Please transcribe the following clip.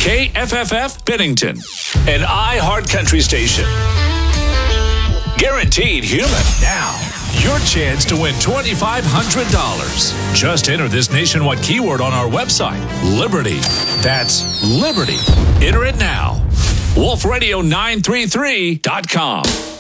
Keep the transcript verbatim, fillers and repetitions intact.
K F F F Bennington, an iHeart Country station. Guaranteed human. Now, your chance to win twenty-five hundred dollars. Just enter this nationwide keyword on our website, Liberty. That's Liberty. Enter it now. wolf radio nine three three dot com.